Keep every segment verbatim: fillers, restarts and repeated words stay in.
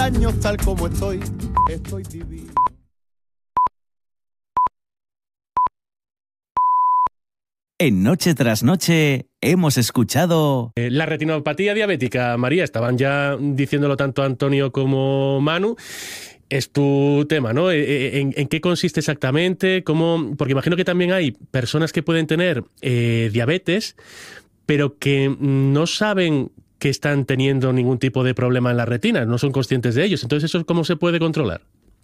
años tal como estoy, estoy divino. En Noche tras Noche hemos escuchado... Eh, la retinopatía diabética, María, estaban ya diciéndolo tanto Antonio como Manu. Es tu tema, ¿no? ¿En, en qué consiste exactamente? ¿Cómo? Porque imagino que también hay personas que pueden tener eh, diabetes, pero que no saben que están teniendo ningún tipo de problema en la retina, no son conscientes de ellos. Entonces, ¿eso cómo se puede controlar?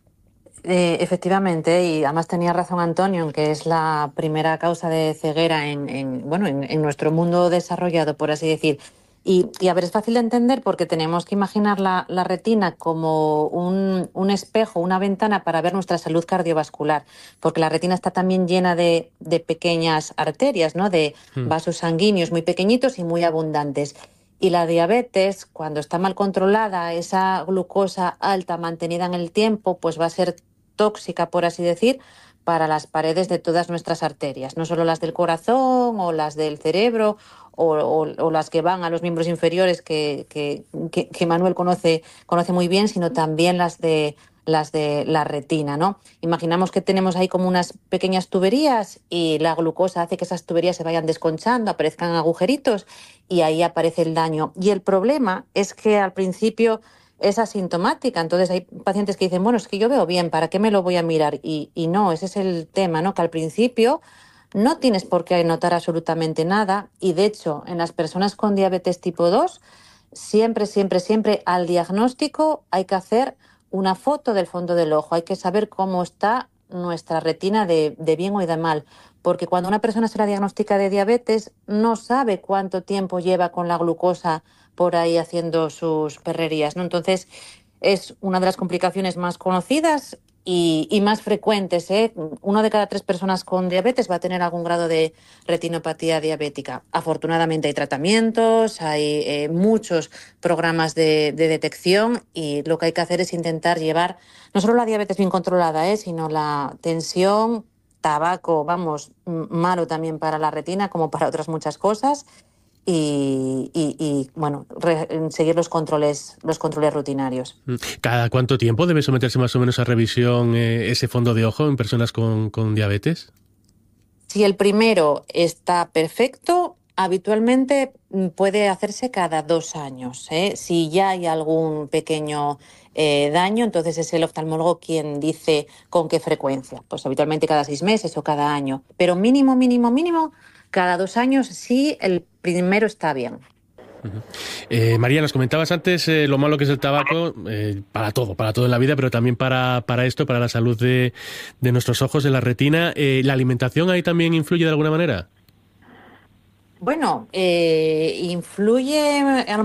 Eh, efectivamente, y además tenía razón Antonio en que es la primera causa de ceguera en, en, bueno, en, en nuestro mundo desarrollado, por así decir. Y, y a ver, es fácil de entender porque tenemos que imaginar la, la retina como un, un espejo, una ventana para ver nuestra salud cardiovascular, porque la retina está también llena de, de pequeñas arterias, ¿no? De vasos sanguíneos muy pequeñitos y muy abundantes. Y la diabetes, cuando está mal controlada, esa glucosa alta mantenida en el tiempo, pues va a ser tóxica, por así decir, para las paredes de todas nuestras arterias, no solo las del corazón o las del cerebro o, o, o las que van a los miembros inferiores que, que, que, que Manuel conoce, conoce muy bien, sino también las de las de la retina, ¿no? Imaginamos que tenemos ahí como unas pequeñas tuberías y la glucosa hace que esas tuberías se vayan desconchando, aparezcan agujeritos y ahí aparece el daño. Y el problema es que al principio es asintomática, entonces hay pacientes que dicen, bueno, es que yo veo bien, ¿para qué me lo voy a mirar? Y, y no, ese es el tema, ¿no? Que al principio no tienes por qué notar absolutamente nada y de hecho en las personas con diabetes tipo dos siempre, siempre, siempre al diagnóstico hay que hacer una foto del fondo del ojo, hay que saber cómo está nuestra retina de, de bien o de mal, porque cuando una persona se la diagnostica de diabetes no sabe cuánto tiempo lleva con la glucosa por ahí haciendo sus perrerías, ¿no? Entonces es una de las complicaciones más conocidas y, y más frecuentes, ¿eh? Uno de cada tres personas con diabetes va a tener algún grado de retinopatía diabética. Afortunadamente hay tratamientos, hay eh, muchos programas de, de detección y lo que hay que hacer es intentar llevar no solo la diabetes bien controlada, ¿eh? Sino la tensión, tabaco, vamos, malo también para la retina como para otras muchas cosas. Y, y, y bueno, re, seguir los controles, los controles rutinarios. ¿Cada cuánto tiempo debe someterse más o menos a revisión eh, ese fondo de ojo en personas con, con diabetes? Si el primero está perfecto, habitualmente puede hacerse cada dos años, ¿eh? Si ya hay algún pequeño eh, daño, entonces es el oftalmólogo quien dice con qué frecuencia. Pues habitualmente cada seis meses o cada año. Pero mínimo, mínimo, mínimo, cada dos años si el primero está bien. Uh-huh. Eh, María, nos comentabas antes eh, lo malo que es el tabaco eh, para todo, para todo en la vida, pero también para, para esto, para la salud de, de nuestros ojos, de la retina. Eh, ¿La alimentación ahí también influye de alguna manera? Bueno, eh, influye...